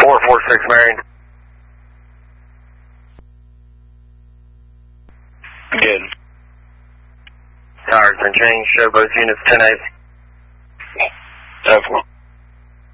446 Marion. Good. Tires been changed. Show both units 10-8. 10-4.